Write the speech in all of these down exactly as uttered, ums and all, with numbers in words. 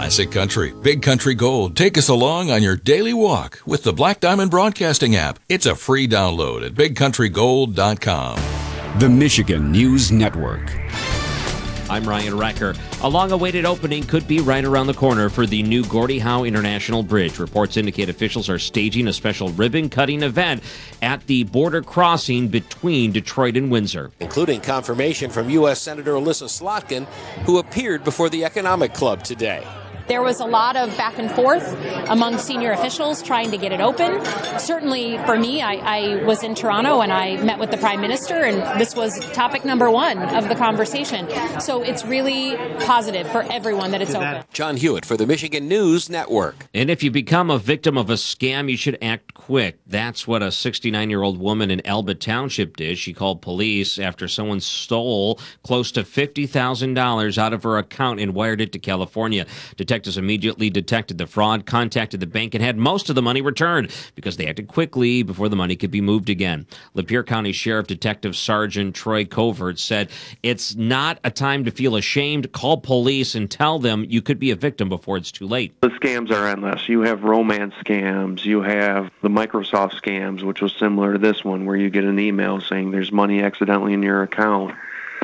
Classic country, big country gold. Take us along on your daily walk with the Black Diamond Broadcasting app. It's a free download at big country gold dot com. The Michigan News Network. I'm Ryan Recker. A long-awaited opening could be right around the corner for the new Gordie Howe International Bridge. Reports indicate officials are staging a special ribbon-cutting event at the border crossing between Detroit and Windsor, including confirmation from U S Senator Alyssa Slotkin, who appeared before the Economic Club today. There was a lot of back and forth among senior officials trying to get it open. Certainly for me, I, I was in Toronto and I met with the Prime Minister, and this was topic number one of the conversation. So it's really positive for everyone that it's open. John Hewitt for the Michigan News Network. And if you become a victim of a scam, you should act quick. That's what a sixty-nine-year-old woman in Elba Township did. She called police after someone stole close to fifty thousand dollars out of her account and wired it to California. Detectives immediately detected the fraud, contacted the bank, and had most of the money returned because they acted quickly before the money could be moved again. Lapeer County Sheriff Detective Sergeant Troy Covert said, "It's not a time to feel ashamed. Call police and tell them you could be a victim before it's too late." The scams are endless. You have romance scams. You have the Microsoft scams, which was similar to this one, where you get an email saying there's money accidentally in your account.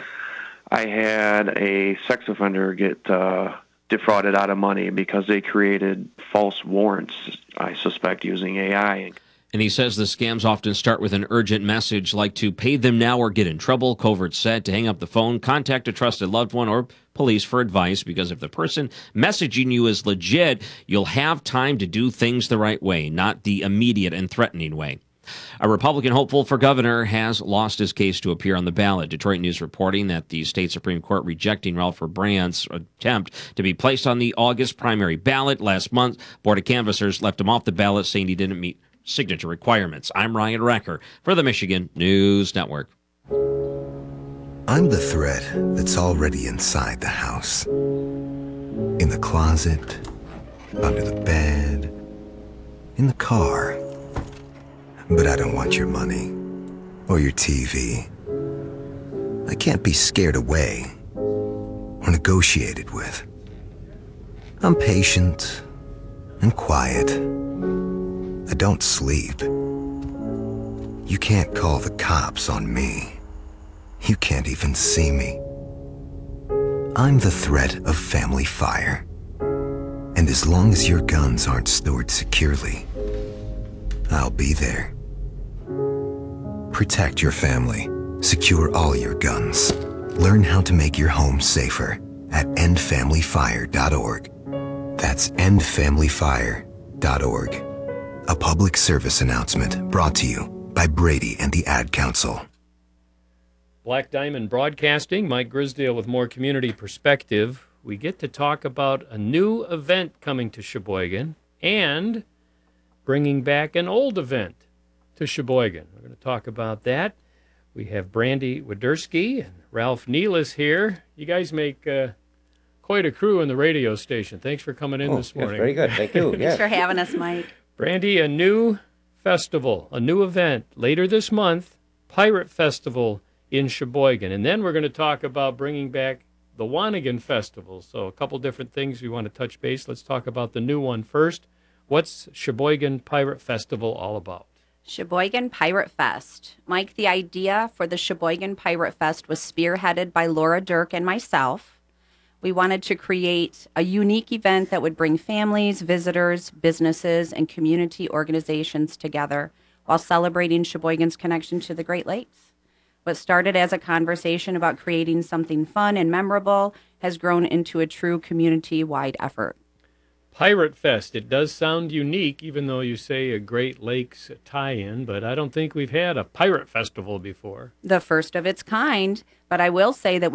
I had a sex offender get uh, defrauded out of money because they created false warrants, I suspect, using A I. And he says the scams often start with an urgent message like to pay them now or get in trouble. Covert said to hang up the phone, contact a trusted loved one or police for advice, because if the person messaging you is legit, you'll have time to do things the right way, not the immediate and threatening way. A Republican hopeful for governor has lost his case to appear on the ballot. Detroit News reporting that the state Supreme Court rejecting Ralph Brandt's attempt to be placed on the August primary ballot last month. Board of Canvassers left him off the ballot, saying he didn't meet signature requirements. I'm Ryan Recker for the Michigan News Network. I'm the threat that's already inside the house. In the closet, under the bed, in the car. But I don't want your money or your T V. I can't be scared away or negotiated with. I'm patient and quiet. I don't sleep. You can't call the cops on me. You can't even see me. I'm the threat of family fire. And as long as your guns aren't stored securely, I'll be there. Protect your family. Secure all your guns. Learn how to make your home safer at end family fire dot org. That's end family fire dot org. A public service announcement brought to you by Brady and the Ad Council. Black Diamond Broadcasting, Mike Grisdale with more community perspective. We get to talk about a new event coming to Sheboygan and bringing back an old event to Sheboygan. We're going to talk about that. We have Brandy Widerski and Ralph Nealis here. You guys make uh, quite a crew in the radio station. Thanks for coming in oh, this morning. Yes, very good. Thank you. Thanks yes. for having us, Mike. Brandy, a new festival, a new event later this month, Pirate Festival in Sheboygan. And then we're going to talk about bringing back the Wanigan Festival. So a couple different things we want to touch base. Let's talk about the new one first. What's Sheboygan Pirate Festival all about? Sheboygan Pirate Fest. Mike, the idea for the Sheboygan Pirate Fest was spearheaded by Laura Dirk and myself. We wanted to create a unique event that would bring families, visitors, businesses, and community organizations together while celebrating Sheboygan's connection to the Great Lakes. What started as a conversation about creating something fun and memorable has grown into a true community-wide effort. Pirate Fest. It does sound unique, even though you say a Great Lakes tie-in, but I don't think we've had a pirate festival before. The first of its kind, but I will say that